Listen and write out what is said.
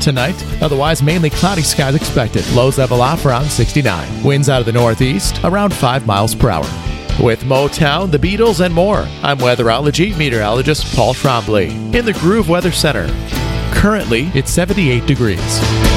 Tonight, otherwise mainly cloudy skies expected. Lows level off around 69. Winds out of the northeast around 5 miles per hour. With Motown, the Beatles, and more, I'm weatherology meteorologist Paul Trombley in the Groove Weather Center. Currently, it's 78 degrees.